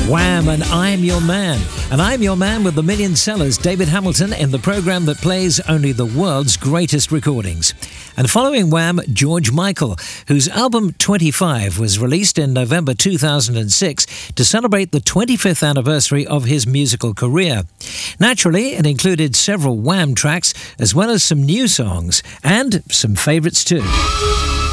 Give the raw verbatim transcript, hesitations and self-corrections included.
Wham! And I'm Your Man. And I'm your man with the million sellers, David Hamilton, in the programme that plays only the world's greatest recordings. And following Wham, George Michael, whose album twenty-five was released in November two thousand six to celebrate the twenty-fifth anniversary of his musical career. Naturally, it included several Wham tracks, as well as some new songs, and some favourites too.